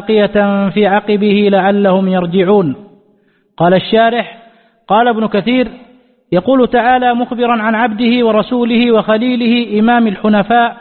باقية في عقبه لعلهم يرجعون. قال الشارح: قال ابن كثير: يقول تعالى مخبرا عن عبده ورسوله وخليله إمام الحنفاء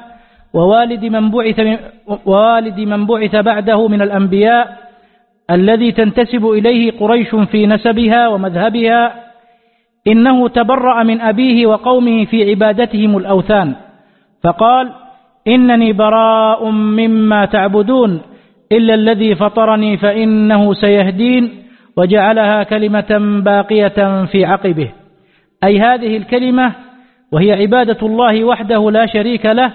ووالد من بعث بعده من الأنبياء الذي تنتسب إليه قريش في نسبها ومذهبها، إنه تبرأ من أبيه وقومه في عبادتهم الأوثان، فقال: إنني براء مما تعبدون إلا الذي فطرني فإنه سيهدين، وجعلها كلمة باقية في عقبه، أي هذه الكلمة وهي عبادة الله وحده لا شريك له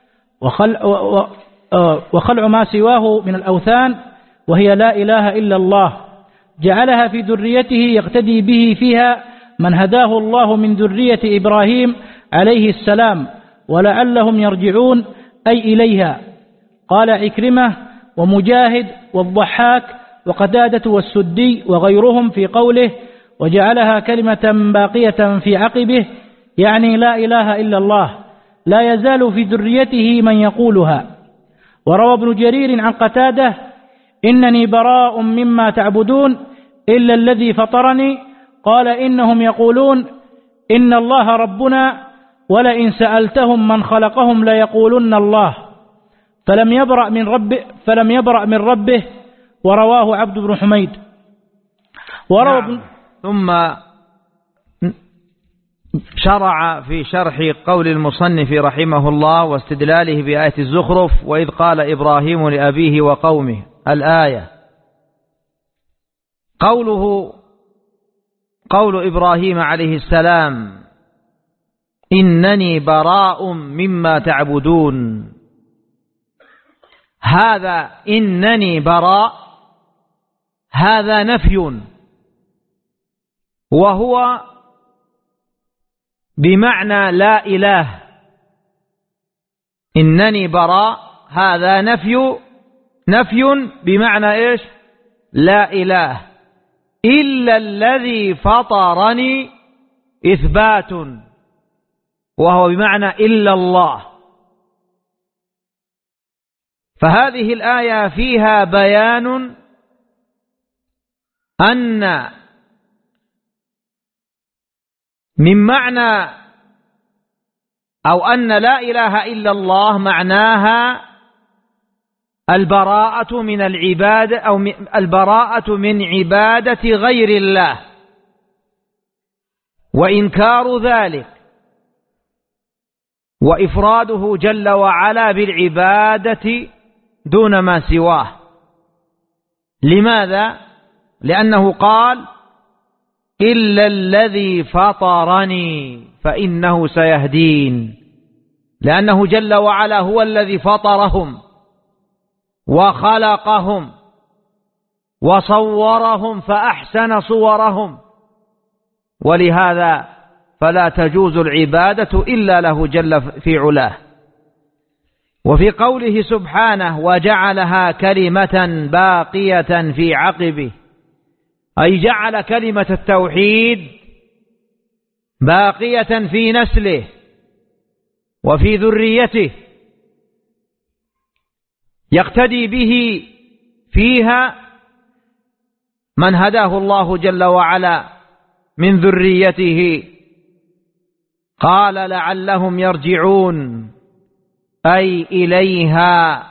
وخلع ما سواه من الأوثان، وهي لا إله إلا الله، جعلها في ذريته يقتدي به فيها من هداه الله من ذرية إبراهيم عليه السلام، ولعلهم يرجعون أي إليها. قال عكرمة ومجاهد والضحاك وقتادة والسدي وغيرهم في قوله: وجعلها كلمة باقية في عقبه، يعني لا إله إلا الله، لا يزال في ذريته من يقولها. وروى ابن جرير عن قتادة: إنني براء مما تعبدون إلا الذي فطرني، قال: إنهم يقولون إن الله ربنا، ولئن سألتهم من خلقهم ليقولن الله، فلم يبرأ من ربه. ورواه عبد بن حميد. ثم شرع في شرح قول المصنف رحمه الله واستدلاله بآية الزخرف: وإذ قال إبراهيم لأبيه وقومه، الآية. قول إبراهيم عليه السلام: إنني براء مما تعبدون، هذا إنني براء هذا نفي، وهو بمعنى لا إله. إنني براء هذا نفي بمعنى إيش؟ لا إله، إلا الذي فطرني إثبات، وهو بمعنى إلا الله. فهذه الآية فيها بيان أن من معنى أو أن لا إله إلا الله معناها البراءة من العبادة أو البراءة من عبادة غير الله، وإنكار ذلك، وإفراده جل وعلا بالعبادة دون ما سواه. لماذا؟ لأنه قال: إلا الذي فطرني فإنه سيهدين، لأنه جل وعلا هو الذي فطرهم وخلقهم وصورهم فأحسن صورهم، ولهذا فلا تجوز العبادة إلا له جل في علاه. وفي قوله سبحانه: وجعلها كلمة باقية في عقبه، أي جعل كلمة التوحيد باقية في نسله وفي ذريته، يقتدي به فيها من هداه الله جل وعلا من ذريته. قال: لعلهم يرجعون أي إليها،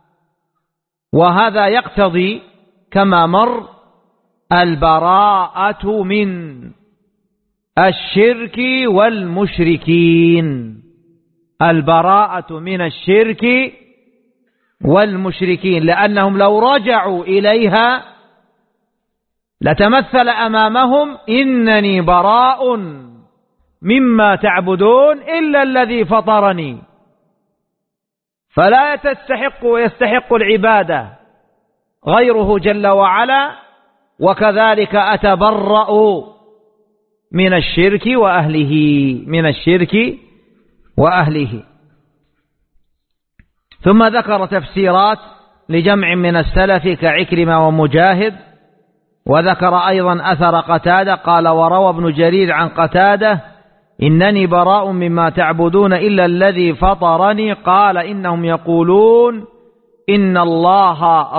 وهذا يقتضي كما مر البراءة من الشرك والمشركين، البراءة من الشرك والمشركين، لأنهم لو رجعوا إليها لتمثل أمامهم: إنني براء مما تعبدون إلا الذي فطرني، فلا يستحق العبادة غيره جل وعلا، وكذلك أتبرأ من الشرك وأهله. ثم ذكر تفسيرات لجمع من السلف كعكرمة ومجاهد، وذكر أيضا أثر قتادة قال: وروى ابن جرير عن قتادة: إنني براء مما تعبدون إلا الذي فطرني، قال: إنهم يقولون إن الله